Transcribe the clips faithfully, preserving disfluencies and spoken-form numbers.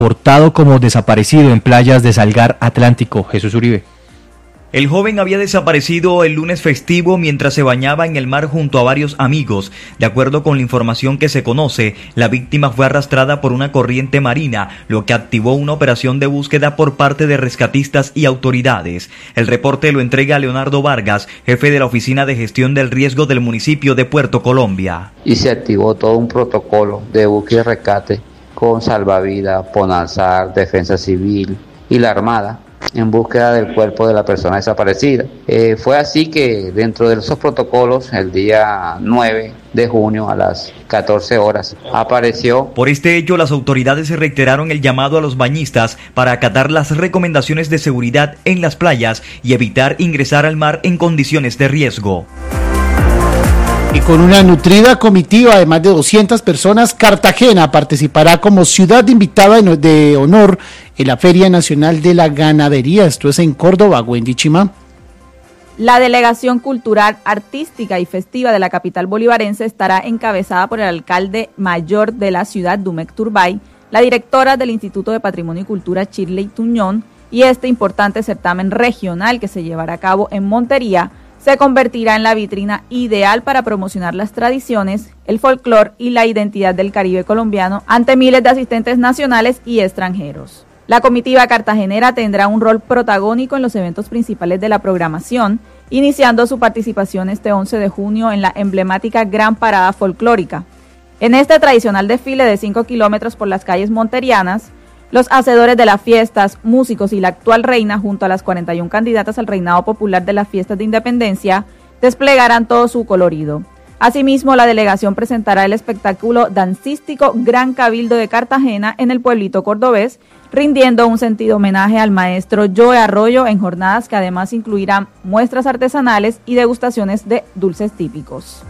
Portado como desaparecido en playas de Salgar Atlántico. Jesús Uribe. El joven había desaparecido el lunes festivo mientras se bañaba en el mar junto a varios amigos. De acuerdo con la información que se conoce, la víctima fue arrastrada por una corriente marina, lo que activó una operación de búsqueda por parte de rescatistas y autoridades. El reporte lo entrega Leonardo Vargas, jefe de la Oficina de Gestión del Riesgo del municipio de Puerto Colombia. Y se activó todo un protocolo de búsqueda y rescate con salvavidas, PONALSAR, Defensa Civil y la Armada en búsqueda del cuerpo de la persona desaparecida. Eh, fue así que dentro de esos protocolos, el día nueve de junio a las catorce horas, apareció. Por este hecho, las autoridades reiteraron el llamado a los bañistas para acatar las recomendaciones de seguridad en las playas y evitar ingresar al mar en condiciones de riesgo. Y con una nutrida comitiva de más de doscientas personas, Cartagena participará como ciudad invitada de honor en la Feria Nacional de la Ganadería. Esto es en Córdoba. Wendy Chimán. La delegación cultural, artística y festiva de la capital bolivarense estará encabezada por el alcalde mayor de la ciudad, Dumek Turbay, la directora del Instituto de Patrimonio y Cultura, Shirley Tuñón, y este importante certamen regional que se llevará a cabo en Montería se convertirá en la vitrina ideal para promocionar las tradiciones, el folclore y la identidad del Caribe colombiano ante miles de asistentes nacionales y extranjeros. La comitiva cartagenera tendrá un rol protagónico en los eventos principales de la programación, iniciando su participación este once de junio en la emblemática Gran Parada Folclórica. En este tradicional desfile de cinco kilómetros por las calles monterianas, los hacedores de las fiestas, músicos y la actual reina, junto a las cuarenta y una candidatas al reinado popular de las fiestas de independencia, desplegarán todo su colorido. Asimismo, la delegación presentará el espectáculo dancístico Gran Cabildo de Cartagena en el pueblito cordobés, rindiendo un sentido homenaje al maestro Joe Arroyo en jornadas que además incluirán muestras artesanales y degustaciones de dulces típicos.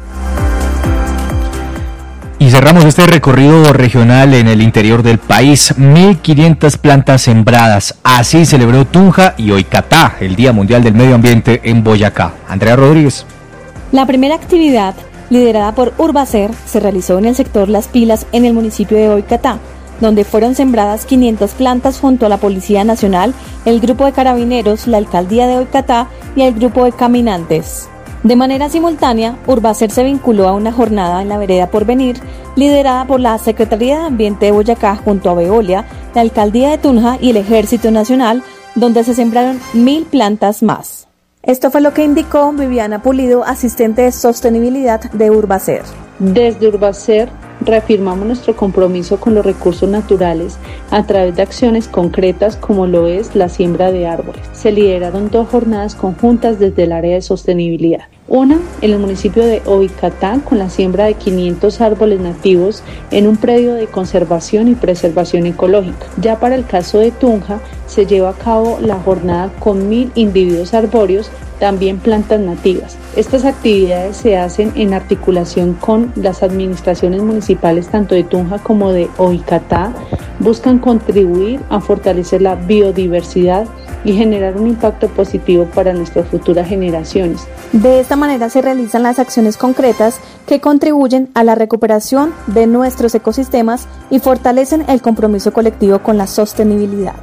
Y cerramos este recorrido regional en el interior del país. mil quinientas plantas sembradas. Así celebró Tunja y Hoycatá, el Día Mundial del Medio Ambiente en Boyacá. Andrea Rodríguez. La primera actividad, liderada por Urbacer, se realizó en el sector Las Pilas, en el municipio de Hoycatá, donde fueron sembradas quinientas plantas junto a la Policía Nacional, el Grupo de Carabineros, la Alcaldía de Hoycatá y el Grupo de Caminantes. De manera simultánea, Urbacer se vinculó a una jornada en la vereda Porvenir, liderada por la Secretaría de Ambiente de Boyacá junto a Veolia, la Alcaldía de Tunja y el Ejército Nacional, donde se sembraron mil plantas más. Esto fue lo que indicó Viviana Pulido, asistente de sostenibilidad de Urbacer. Desde Urbacer reafirmamos nuestro compromiso con los recursos naturales a través de acciones concretas como lo es la siembra de árboles. Se lideraron dos jornadas conjuntas desde el área de sostenibilidad. Una en el municipio de Hoycatá con la siembra de quinientos árboles nativos en un predio de conservación y preservación ecológica. Ya para el caso de Tunja se lleva a cabo la jornada con mil individuos arbóreos, también plantas nativas. Estas actividades se hacen en articulación con las administraciones municipales tanto de Tunja como de Hoycatá. Buscan contribuir a fortalecer la biodiversidad y generar un impacto positivo para nuestras futuras generaciones. De esta manera se realizan las acciones concretas que contribuyen a la recuperación de nuestros ecosistemas y fortalecen el compromiso colectivo con la sostenibilidad.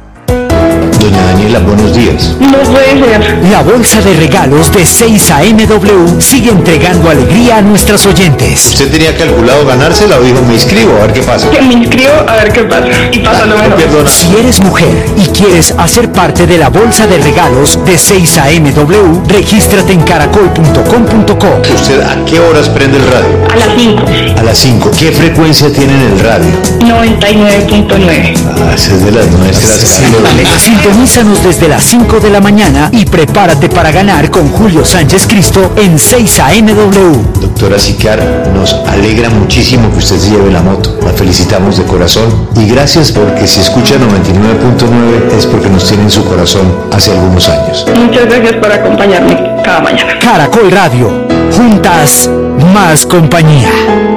Doña Daniela, buenos días. No puede ser. La bolsa de regalos de seis A M W sigue entregando alegría a nuestros oyentes. ¿Usted tenía calculado ganársela o dijo me inscribo a ver qué pasa? Que me inscribo a ver qué pasa. Y pasa lo mejor. Perdona. Si eres mujer y quieres hacer parte de la bolsa de regalos de seis A M W, regístrate en caracol punto com punto co. ¿Usted a qué horas prende el radio? A las cinco. A las cinco. ¿Qué frecuencia tiene en el radio? noventa y nueve punto nueve. Ah, esa es de las nuestras. Sí, sintonízanos desde las cinco de la mañana y prepárate para ganar con Julio Sánchez Cristo en seis A M W. Doctora Sicar, nos alegra muchísimo que usted se lleve la moto. La felicitamos de corazón y gracias porque si escucha noventa y nueve punto nueve es porque nos tiene en su corazón hace algunos años. Muchas gracias por acompañarme cada mañana. Caracol Radio, juntas, más compañía.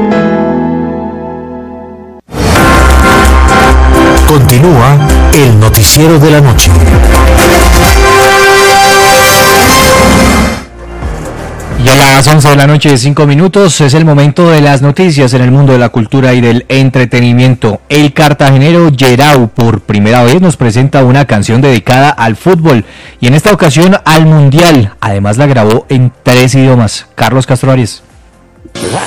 Continúa el noticiero de la noche. Y a las once de la noche, cinco minutos, es el momento de las noticias en el mundo de la cultura y del entretenimiento. El cartagenero Yerau por primera vez nos presenta una canción dedicada al fútbol y en esta ocasión al Mundial. Además la grabó en tres idiomas. Carlos Castro Arias.